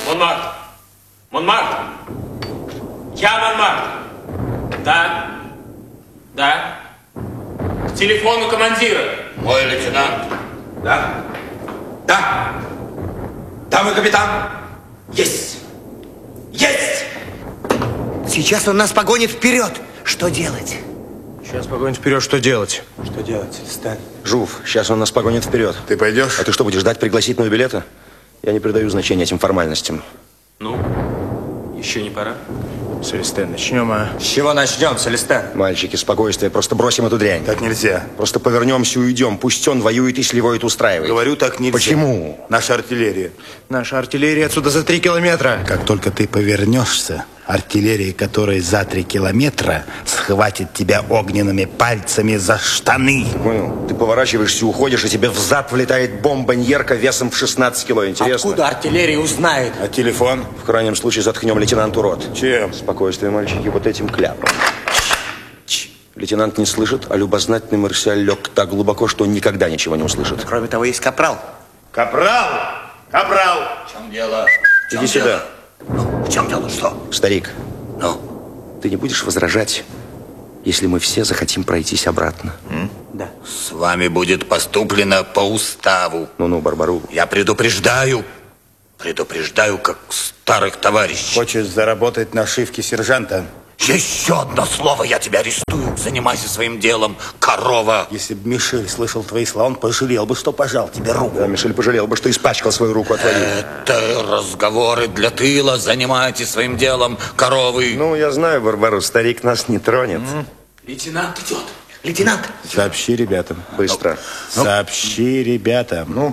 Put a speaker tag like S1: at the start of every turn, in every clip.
S1: Монмартр! Монмартр! Я Монмартр! Да? Да? К телефону командира!
S2: Мой лейтенант.
S3: Да? Да? Да, мой капитан? Есть! Есть!
S4: Сейчас он нас погонит вперед. Что делать?
S5: Сейчас погонит вперед, что делать?
S3: Что делать, Стэн?
S6: Жув, сейчас он нас погонит вперед.
S2: Ты пойдешь?
S6: А ты что, будешь ждать пригласительного билета? Я не придаю значения этим формальностям.
S1: Ну, еще не пора.
S5: Селестен, начнем, а?
S3: С чего начнем, Селестен?
S6: Мальчики, спокойствие, просто бросим эту дрянь.
S2: Так нельзя.
S6: Просто повернемся и уйдем. Пусть он воюет и сливоид устраивает.
S2: Говорю, так нельзя.
S6: Почему?
S2: Наша артиллерия.
S5: Наша артиллерия отсюда за 3 километра.
S7: Как только ты повернешься, артиллерия, которая за 3 километра, схватит тебя огненными пальцами за штаны.
S6: Понял? Ты поворачиваешься, уходишь, и тебе взад влетает бомбоньерка весом в 16 кило. Интересно?
S4: Откуда артиллерия узнает?
S2: А телефон?
S6: В крайнем случае заткнем лейтенанту рот.
S2: Чем?
S6: Спокойствие, мальчики, вот этим кляпом. Лейтенант не слышит, а любознательный Марсиаль лег так глубоко, что он никогда ничего не услышит.
S4: Кроме того, есть капрал.
S2: Капрал! Капрал! В чем дело?
S6: Иди сюда.
S4: В чем дело? Что?
S6: Старик,
S4: Ну?
S6: ты не будешь возражать, если мы все захотим пройтись обратно?
S4: Да.
S2: С вами будет поступлено по уставу.
S6: Ну-ну, Барбару.
S2: Я предупреждаю, как старых товарищей.
S7: Хочешь заработать на ошибке сержанта?
S2: Еще одно слово, я тебя арестую. Занимайся своим делом, корова.
S7: Если бы Мишель слышал твои слова, он пожалел бы, что пожал тебе руку.
S6: Да, Мишель пожалел бы, что испачкал свою руку от воды.
S2: Это разговоры для тыла. Занимайтесь своим делом, коровы.
S6: Ну, я знаю, Барбару, старик нас не тронет.
S1: Лейтенант идет.
S4: Лейтенант!
S7: Сообщи ребятам.
S6: Быстро.
S7: Сообщи ребятам. Ну,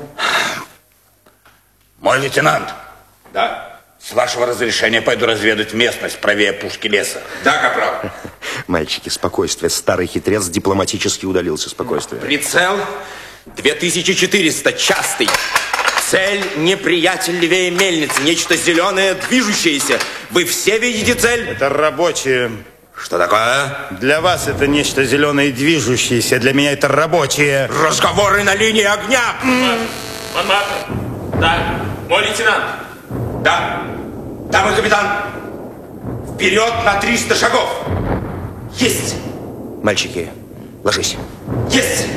S2: Мой лейтенант,
S3: Да?
S2: с вашего разрешения пойду разведать местность правее пушки леса.
S3: Да, капрал.
S6: Мальчики, спокойствие. Старый хитрец дипломатически удалился. Спокойствие.
S3: Прицел 2400, частый. Цель неприятель левее мельницы. Нечто зеленое, движущееся. Вы все видите цель?
S7: это рабочие.
S3: Что такое?
S7: Для вас это нечто зеленое и движущееся. Для меня это рабочие.
S3: Разговоры на линии огня.
S1: Монмартр! Да? Мой лейтенант!
S3: Да. Да, мой капитан. Вперед на 300 шагов. Есть.
S6: Мальчики, ложись.
S3: Есть.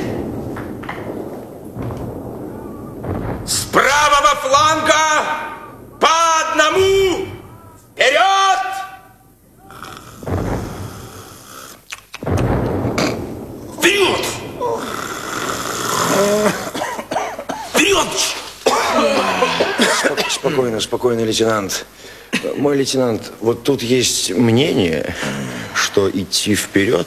S3: С правого фланга по одному. Вперед! Вперед! Вперед!
S6: Спокойно, спокойно, лейтенант. Мой лейтенант, вот тут есть мнение, что идти вперед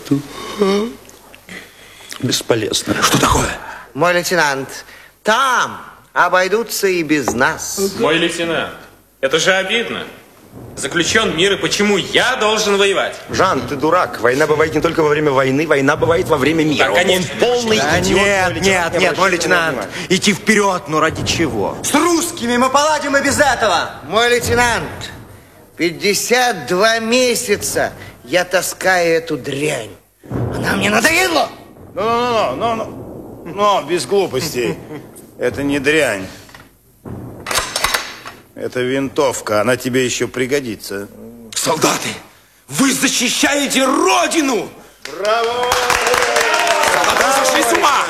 S6: бесполезно.
S3: Что такое?
S4: Мой лейтенант, там обойдутся и без нас.
S1: Мой лейтенант, это же обидно. Заключен мир, и почему я должен воевать?
S6: Жан, ты дурак. Война бывает не только во время войны, война бывает во время мира.
S1: Да, конечно.
S6: Он полный
S4: Да
S6: идиот.
S4: нет, мой лейтенант. Идти вперед, но ради чего? С русскими мы поладим и без этого. Мой лейтенант, 52 месяца я таскаю эту дрянь. Она мне надоела.
S7: Ну, без глупостей. Это не дрянь. Это винтовка, она тебе еще пригодится.
S3: Солдаты, вы защищаете Родину!
S7: Браво!
S3: Солдаты сошли с ума!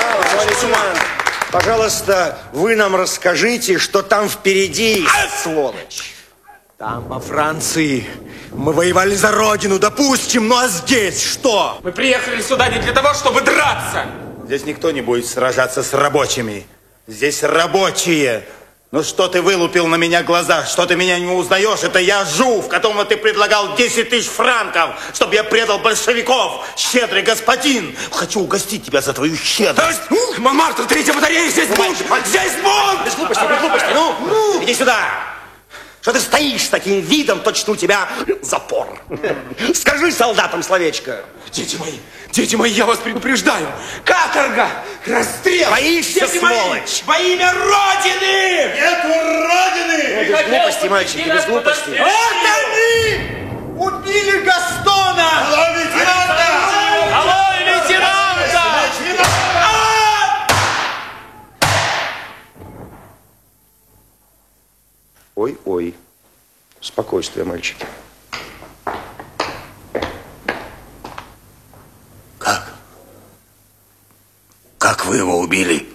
S6: Пожалуйста, вы нам расскажите, что там впереди, сволочь.
S4: Там, во Франции, мы воевали за родину, допустим, ну а здесь что?
S1: Мы приехали сюда не для того, чтобы драться.
S7: Здесь никто не будет сражаться с рабочими. Здесь рабочие. Ну что ты вылупил на меня глаза? Что ты меня не узнаешь? Это я Жув, которому ты предлагал 10 000 франков, чтобы я предал большевиков. Щедрый господин. Хочу угостить тебя за твою щедрость.
S3: Монмартр, 3-я батарея, здесь бунт! Здесь бунт!
S6: Без глупости, ну, иди сюда. Что ты стоишь с таким видом, точно у тебя запор. Скажи солдатам словечко.
S3: Дети мои, я вас предупреждаю. Каторга, расстрел.
S6: Боишься,
S3: Дети мои,
S6: сволочь?
S3: во имя Родины!
S7: Нету Родины!
S6: Без глупости, мальчики, без глупости.
S4: Вот они! Убили Гастона!
S7: Алло, лейтенанта!
S1: Алло, лейтенанта!
S6: Ой-ой. Спокойствие, мальчики.
S2: Как вы его убили?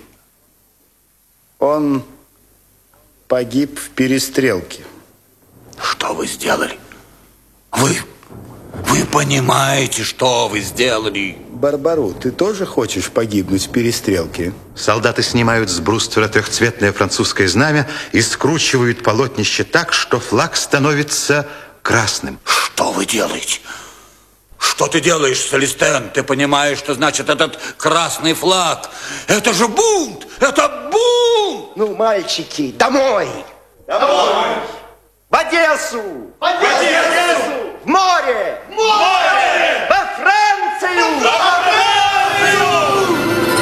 S7: Он погиб в перестрелке.
S2: Что вы сделали? Вы понимаете, что вы сделали?
S7: Барбару, ты тоже хочешь погибнуть в перестрелке?
S8: Солдаты снимают с бруствера трехцветное французское знамя и скручивают полотнище так, что флаг становится красным.
S2: Что вы делаете? Что ты делаешь, Селестен? Ты понимаешь, что значит этот красный флаг? Это же бунт! Это бунт!
S6: Ну, мальчики, домой! Домой! В Одессу! В Одессу! В море! В море! Во Францию!